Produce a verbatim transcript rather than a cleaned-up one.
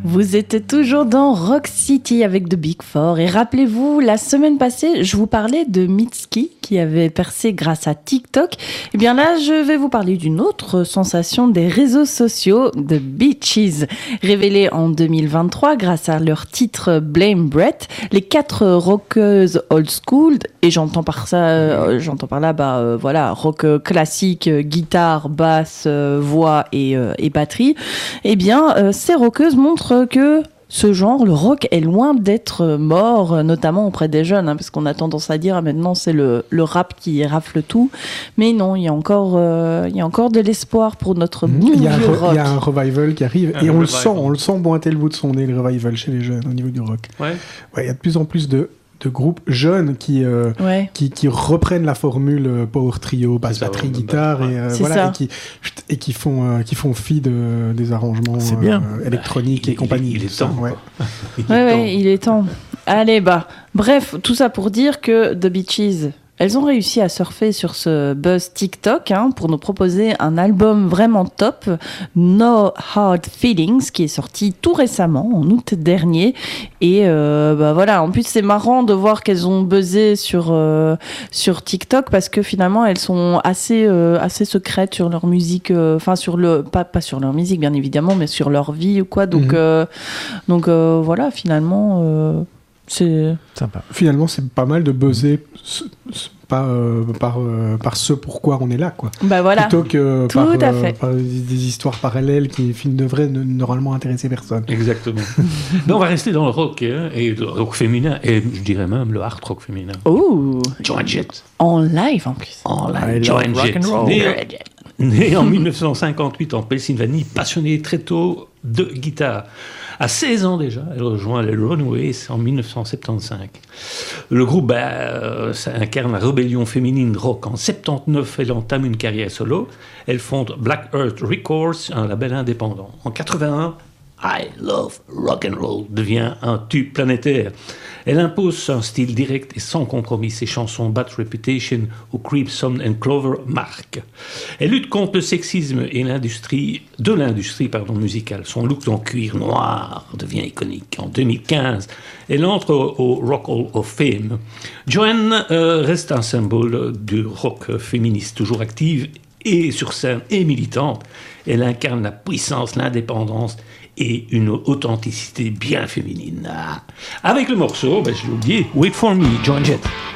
Vous êtes toujours dans Rock City avec The Big Four. Et rappelez-vous, la semaine passée, je vous parlais de Mitski qui avait percé grâce à TikTok. Et bien là, je vais vous parler d'une autre sensation des réseaux sociaux, The Beaches. Révélée en deux mille vingt-trois grâce à leur titre Blame Brett, les quatre rockeuses old school, et j'entends par ça, euh, j'entends par là, bah euh, voilà, rock classique, euh, guitare, basse, euh, voix et, euh, et batterie. Eh bien, euh, ces rockeuses montrent que ce genre, le rock, est loin d'être mort, notamment auprès des jeunes, hein, parce qu'on a tendance à dire ah, maintenant c'est le, le rap qui rafle tout. Mais non, il y a encore, euh, il y a encore de l'espoir pour notre bon il y a vieux re- rock. Il y a un revival qui arrive Un et on revival. le sent, on le sent pointer le bout de son nez, le revival chez les jeunes au niveau du rock. Ouais. Ouais, il y a de plus en plus de, de groupes jeunes qui, euh, Ouais. qui, qui reprennent la formule euh, power trio, basse, C'est ça, batterie, ouais, guitare ouais. et, euh, C'est voilà, ça. et, qui, et qui font, euh, qui font fi de, des arrangements C'est bien. euh, électroniques Il- et compagnie. Il, il tout est ça, temps. ouais. quoi. Il est Ouais, temps. ouais, il est temps. Allez, bah. Bref, tout ça pour dire que The Beaches, elles ont réussi à surfer sur ce buzz TikTok hein, pour nous proposer un album vraiment top, No Hard Feelings, qui est sorti tout récemment, en août dernier. Et euh, bah voilà, en plus c'est marrant de voir qu'elles ont buzzé sur, euh, sur TikTok parce que finalement elles sont assez, euh, assez secrètes sur leur musique, enfin euh, sur le, pas, pas sur leur musique bien évidemment, mais sur leur vie ou quoi. Donc, Mhm. euh, donc euh, voilà, finalement... Euh, c'est... Sympa. Finalement, c'est pas mal de buzzer ce- ce- par, euh, par, euh, par ce pourquoi on est là, quoi. Bah voilà. Plutôt que Tout par, à euh, fait. par des, des histoires parallèles qui fin- devraient ne- normalement intéresser personne. Exactement. Mais on va rester dans le rock, hein, et le rock féminin, et je dirais même le hard rock féminin. Oh, Joan Jett. en live en plus. En I live, love Joan rock Jett. and roll. Né, né en dix-neuf cent cinquante-huit en Pennsylvanie, passionnée très tôt de guitare. À seize ans déjà, elle rejoint les Runaways en dix-neuf cent soixante-quinze. Le groupe bah, euh, ça incarne la rébellion féminine rock. En soixante-dix-neuf, elle entame une carrière solo. Elle fonde Black Earth Records, un label indépendant. En quatre-vingt-un, I Love Rock and Roll devient un tube planétaire. Elle impose un style direct et sans compromis. Ses chansons Bad Reputation ou Creep, Sun and Clover marquent. Elle lutte contre le sexisme et l'industrie de l'industrie pardon, musicale. Son look en cuir noir devient iconique. En deux mille quinze, elle entre au, au Rock Hall of Fame. Joanne euh, reste un symbole du rock féministe, toujours active et sur scène et militante. Elle incarne la puissance, l'indépendance et une authenticité bien féminine. Ah. Avec le morceau, ben, je l'ai oublié, Wait for Me, Joan Jett.